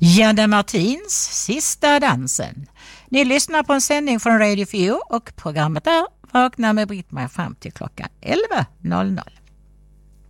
Janne Martins Sista dansen. Ni lyssnar på en sändning från Radio 4 och programmet är Vakna med Britt-Marie fram till klockan 11.00.